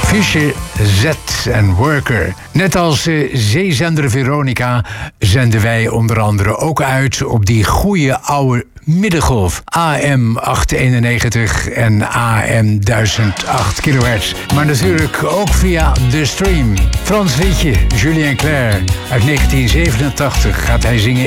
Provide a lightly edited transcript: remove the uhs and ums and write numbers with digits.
Fischer, Z en Worker. Net als zeezender Veronica zenden wij onder andere ook uit op die goede oude middengolf. AM 891 en AM 1008 kHz. Maar natuurlijk ook via de stream. Frans liedje, Julien Clerc. Uit 1987 gaat hij zingen